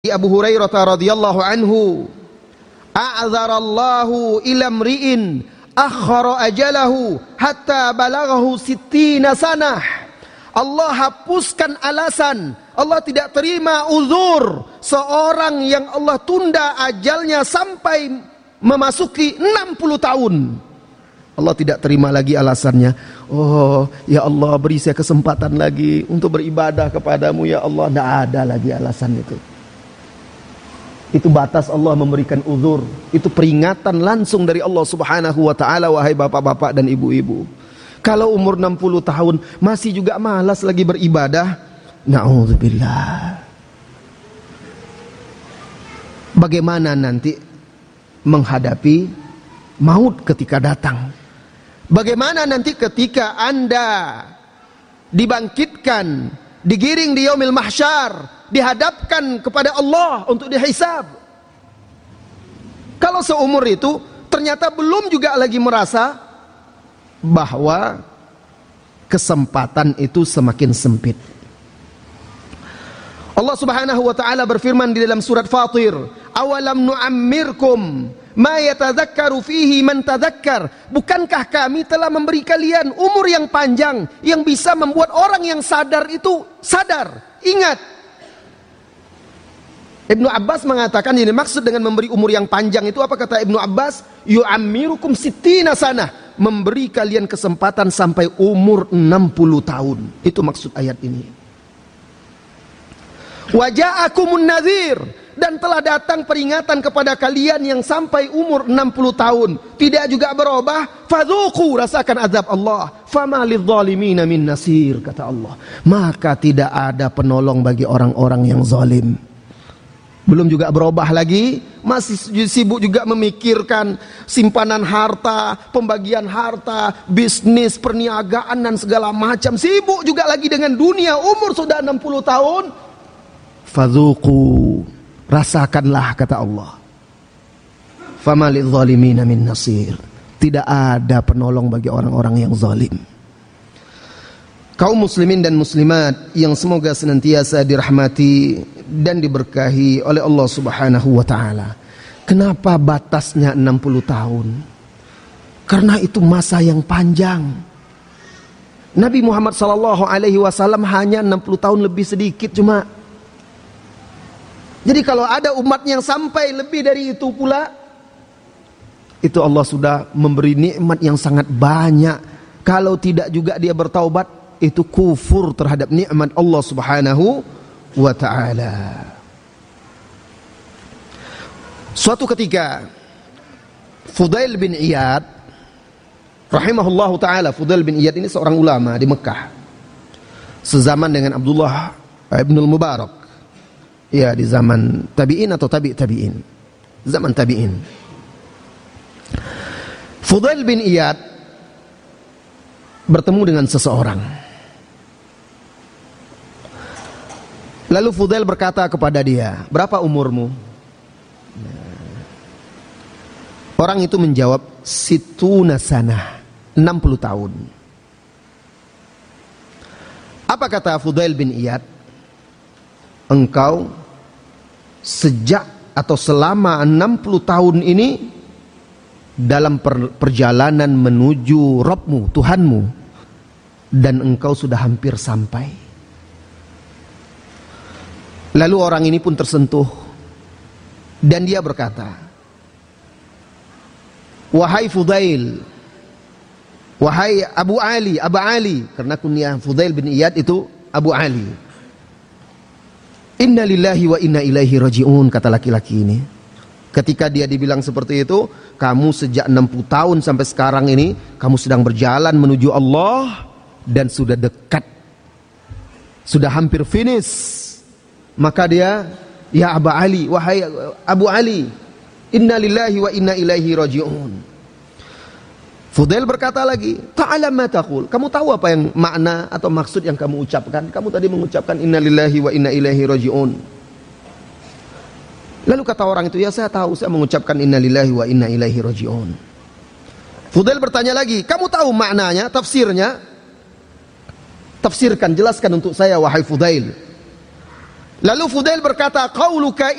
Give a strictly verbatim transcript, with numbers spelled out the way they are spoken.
Abu Hurairah radhiyallahu anhu, a'dzarallahu ila mri'in akhara ajalahu hatta balaghahu sittina sanah. Allah hapuskan alasan, Allah tidak terima uzur seorang yang Allah tunda ajalnya sampai memasuki enam puluh tahun. Allah tidak terima lagi alasannya. Oh ya Allah, beri saya kesempatan lagi untuk beribadah kepadamu ya Allah. Tidak ada lagi alasan itu. Itu batas Allah memberikan uzur. Itu peringatan langsung dari Allah subhanahu wa ta'ala. Wahai bapak-bapak dan ibu-ibu, kalau umur enam puluh tahun masih juga malas lagi beribadah, na'udzubillah, bagaimana nanti menghadapi maut ketika datang? Bagaimana nanti ketika Anda dibangkitkan, digiring di yaumil mahsyar, dihadapkan kepada Allah untuk dihisab? Kalau seumur itu ternyata belum juga lagi merasa bahwa kesempatan itu semakin sempit. Allah subhanahu wa ta'ala berfirman di dalam surat Fatir, awalam nu'ammirkum ma yatadzakkaru fihi man tadzakkar. Bukankah kami telah memberi kalian umur yang panjang yang bisa membuat orang yang sadar itu sadar, ingat. Ibnu Abbas mengatakan ini maksud dengan memberi umur yang panjang itu apa? Kata Ibnu Abbas, yu'ammirukum sittina sanah, memberi kalian kesempatan sampai umur enam puluh tahun. Itu maksud ayat ini. Waja'akumun nadhir, dan telah datang peringatan kepada kalian yang sampai umur enam puluh tahun tidak juga berubah. Fadzuqu, rasakan azab Allah. Fama lidzalimina min nasir, kata Allah. Maka tidak ada penolong bagi orang-orang yang zalim. Belum juga berubah lagi, masih sibuk juga memikirkan simpanan harta, pembagian harta, bisnis, perniagaan dan segala macam. Sibuk juga lagi dengan dunia, umur sudah enam puluh tahun. Fadzuqu, rasakanlah, kata Allah. Fama lidzalimina min nasir, tidak ada penolong bagi orang-orang yang zalim. Kaum muslimin dan muslimat yang semoga senantiasa dirahmati dan diberkahi oleh Allah subhanahu wa ta'ala. Kenapa batasnya enam puluh tahun? Karena itu masa yang panjang. Nabi Muhammad sallallahu alaihi wasallam hanya enam puluh tahun lebih sedikit cuma. Jadi kalau ada umat yang sampai lebih dari itu pula, itu Allah sudah memberi nikmat yang sangat banyak. Kalau tidak juga dia bertaubat, itu kufur terhadap nikmat Allah subhanahu wa ta'ala. Suatu ketika Fudail bin Iyad rahimahullahu ta'ala, Fudail bin Iyad ini seorang ulama di Mekah, sezaman dengan Abdullah ibnul Mubarak, ya, di zaman tabi'in atau tabi' tabi'in, zaman tabi'in. Fudail bin Iyad bertemu dengan seseorang. Lalu Fudail berkata kepada dia, berapa umurmu? Orang itu menjawab, situna sanah, enam puluh tahun. Apa kata Fudail bin Iyad? Engkau sejak atau selama enam puluh tahun ini dalam per, perjalanan menuju Rabbmu, Tuhanmu, dan engkau sudah hampir sampai. Lalu orang ini pun tersentuh dan dia berkata, wahai Fudail, wahai Abu Ali, Abu Ali, karena kunyah Fudail bin Iyad itu Abu Ali. Inna lillahi wa inna ilaihi raji'un, kata laki-laki ini. Ketika dia dibilang seperti itu, kamu sejak enam puluh tahun sampai sekarang ini, kamu sedang berjalan menuju Allah dan sudah dekat, sudah hampir finish. Maka dia, ya Abu Ali, wahai Abu Ali, inna lillahi wa inna ilaihi raji'un. Fudail berkata lagi, ta'alam ma taqul, kamu tahu apa yang makna atau maksud yang kamu ucapkan? Kamu tadi mengucapkan inna lillahi wa inna ilaihi raji'un. Lalu kata orang itu, ya saya tahu, saya mengucapkan inna lillahi wa inna ilaihi raji'un. Fudail bertanya lagi, kamu tahu maknanya, tafsirnya? Tafsirkan, jelaskan untuk saya wahai Fudail. Lalu Fudail berkata, qauluka